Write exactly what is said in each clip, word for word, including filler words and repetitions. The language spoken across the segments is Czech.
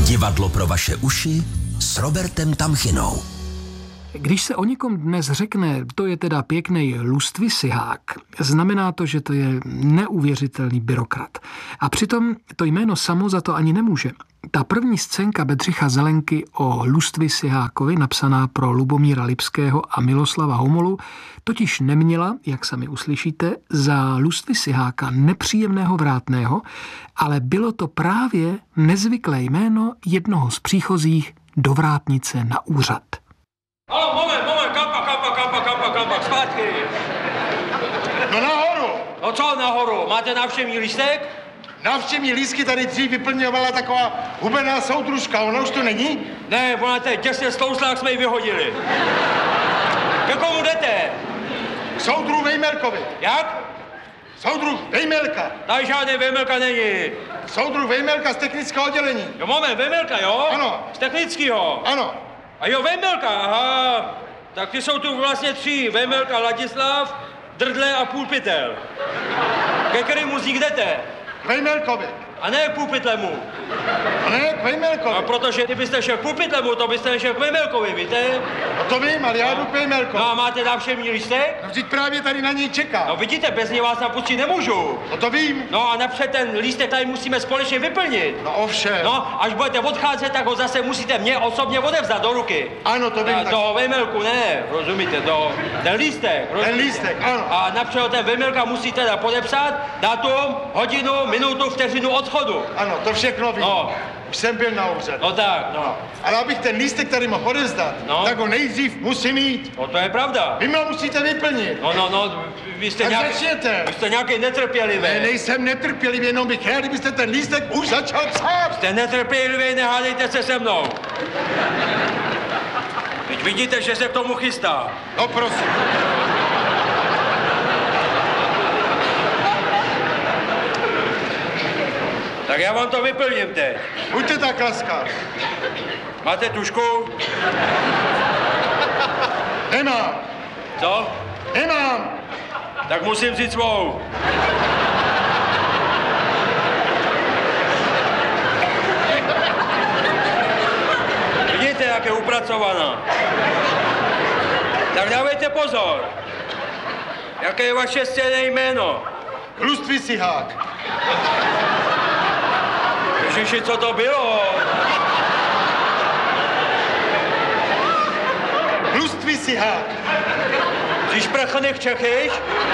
Divadlo pro vaše uši s Robertem Tamchinou. Když se o někom dnes řekne, to je teda pěkný lustvisihák, znamená to, že to je neuvěřitelný byrokrat. A přitom to jméno samo za to ani nemůže. Ta první scénka Bedřicha Zelenky o Lustvisihákovi, napsaná pro Lubomíra Lipského a Miloslava Homolu, totiž neměla, jak sami uslyšíte, za Lustvisiháka nepříjemného vrátného, ale bylo to právě nezvyklé jméno jednoho z příchozích do vrátnice na úřad. Halo, moment, moment, kampa, kampa, kampa, kampa, kampa, zpátky. No nahoru. No co nahoru, máte návštěvní lístek? Návštěvní lístky tady dřív vyplňovala taková hubená soudružka, ona už to není? Ne, ona teď těsně stlousla, jak jsme ji vyhodili. Ke komu jdete? K soudru Vejmelkovi. Jak? Soudru Vejmelka. Tady žádný Vejmelka není. Soudru Vejmelka z technického oddělení. Jo, moment, Vejmelka, jo? Ano. Z technického? Ano. A jo, Vejmelka, aha. Tak ty jsou tu vlastně tři. Vejmelka, Ladislav, Drdle a Půlpytel. Ke kterému z nich jdete? K Vejmelkovi. A ne k Půlpytlemu. A ne k Vejmelkovi. A protože kdybyste šel k Půlpytlemu, to byste nešel k Vejmelkovi, víte? No to vím, ale já jdu k Vejmelkovi. No a máte návštěvní lístek? No vždyť právě tady na něj čeká. No vidíte, bez něj vás napustit nemůžu. No to vím. No a napřed ten lístek tady musíme společně vyplnit. No ovšem. No, až budete odcházet, tak ho zase musíte mě osobně odevzdat do ruky. Ano, to vím. A tak... do Vejmelku, ne, rozumíte, do, ten lístek. Rozumíte? Ten lístek, ano. A napřed ten Vejmelka musíte teda podepsat, datum, hodinu, minutu, vteřinu odchodu. Ano, to všechno vím. No. Už jsem byl na úřadu. No tak, no. Ale abych ten lístek tady mohl odevzdat, No. tak ho nejdřív musím mít. No to je pravda. Vy mě musíte vyplnit. No, no, no, vy jste Tak nějaký, začněte. vy jste nějaký netrpělivý. Ne, nejsem netrpělivý, jenom bych rád, kdybyste ten lístek už začal psát. Jste netrpělivý, nehádejte se se mnou. Teď vidíte, že se k tomu chystá. No prosím. Tak já vám to vyplním teď. Buďte tak laskav. Máte tušku? Nemám. Co? Nemám. Tak musím vzít svou. Vidíte, jak je upracovaná. Tak dávejte pozor. Jaké je vaše scénné jméno? Lustvisichák. Ježiši, co to bylo? Lustvisichák. Jsi prchaných Čechyš?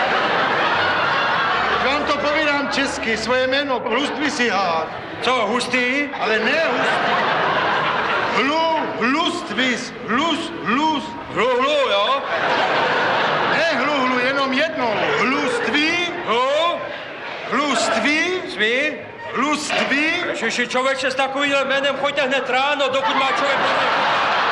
Vám to povídám česky, svoje jméno Lustvisichák. Co, hustý? Ale ne hustý. Hlu, hlustvis, hlus, hlus. Hlu, hlu, jo? Ne hlu, hlu, jenom jednou. Hluství, Hlu? hluství, Svý? hluství. Ježiši, člověče, s takovým jménem choďte hned ráno, dokud má člověk...